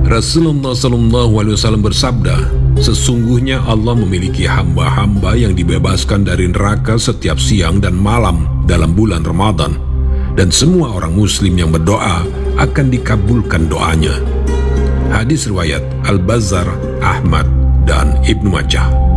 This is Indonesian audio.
Rasulullah SAW bersabda, sesungguhnya Allah memiliki hamba-hamba yang dibebaskan dari neraka setiap siang dan malam dalam bulan Ramadan, dan semua orang muslim yang berdoa akan dikabulkan doanya. Hadis riwayat Al-Bazzar, Ahmad, dan Ibnu Majah.